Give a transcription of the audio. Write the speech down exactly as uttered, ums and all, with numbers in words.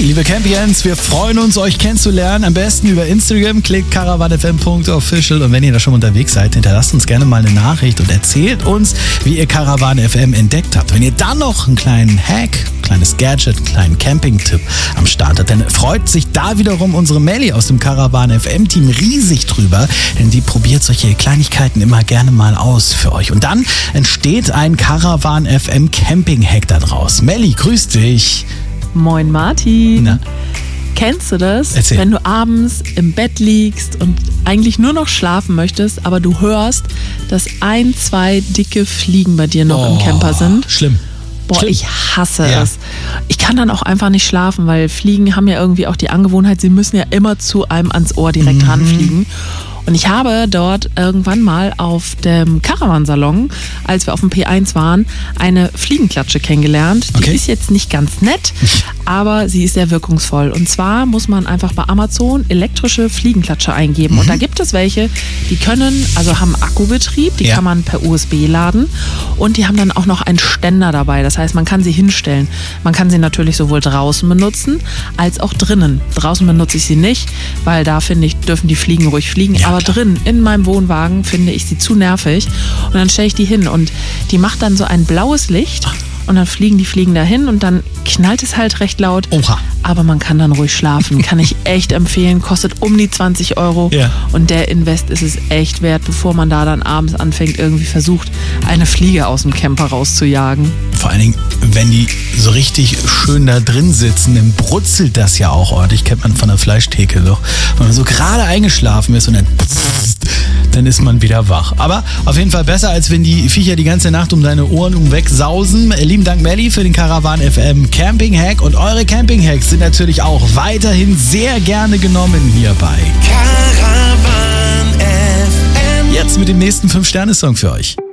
Liebe Campions, wir freuen uns, euch kennenzulernen. Am besten über Instagram, klickt caravan f m punkt official und wenn ihr da schon unterwegs seid, hinterlasst uns gerne mal eine Nachricht und erzählt uns, wie ihr Caravan F M entdeckt habt. Wenn ihr dann noch einen kleinen Hack, ein kleines Gadget, einen kleinen Camping-Tipp am Start habt, dann freut sich da wiederum unsere Melli aus dem Caravan F M-Team riesig drüber, denn die probiert solche Kleinigkeiten immer gerne mal aus für euch. Und dann entsteht ein Caravan F M Camping-Hack da draus. Melli, grüß dich. Moin Martin. Na? Kennst du das, Erzähl. wenn du abends im Bett liegst und eigentlich nur noch schlafen möchtest, aber du hörst, dass ein, zwei dicke Fliegen bei dir noch Oh, im Camper sind? Schlimm. Boah, Schlimm. ich hasse Ja. es. Ich kann dann auch einfach nicht schlafen, weil Fliegen haben ja irgendwie auch die Angewohnheit, sie müssen ja immer zu einem ans Ohr direkt Mhm. ranfliegen. Und ich habe dort irgendwann mal auf dem Caravansalon, als wir auf dem P eins waren, eine Fliegenklatsche kennengelernt. Die Okay. ist jetzt nicht ganz nett, aber sie ist sehr wirkungsvoll. Und zwar muss man einfach bei Amazon elektrische Fliegenklatsche eingeben. Mhm. Und da gibt es welche, die können, also haben Akkubetrieb, die Ja. kann man per U S B laden. Und die haben dann auch noch einen Ständer dabei. Das heißt, man kann sie hinstellen. Man kann sie natürlich sowohl draußen benutzen, als auch drinnen. Draußen benutze ich sie nicht, weil da finde ich, dürfen die Fliegen ruhig fliegen. Ja, Aber klar. drin, in meinem Wohnwagen, finde ich sie zu nervig. Und dann stelle ich die hin und die macht dann so ein blaues Licht. Und dann fliegen die Fliegen dahin und dann knallt es halt recht laut. Oha. Aber man kann dann ruhig schlafen. Kann ich echt empfehlen. Kostet um die zwanzig Euro. Ja. Und der Invest ist es echt wert, bevor man da dann abends anfängt, irgendwie versucht, eine Fliege aus dem Camper rauszujagen. Vor allen Dingen, wenn die so richtig schön da drin sitzen, dann brutzelt das ja auch ordentlich. Kennt man von der Fleischtheke doch. Wenn man so gerade eingeschlafen ist und dann dann ist man wieder wach. Aber auf jeden Fall besser, als wenn die Viecher die ganze Nacht um deine Ohren umweg sausen. Lieben Dank, Melli, für den Caravan F M Camping Hack. Und eure Camping Hacks sind natürlich auch weiterhin sehr gerne genommen hier bei Caravan F M. Jetzt mit dem nächsten fünf Sterne Song für euch.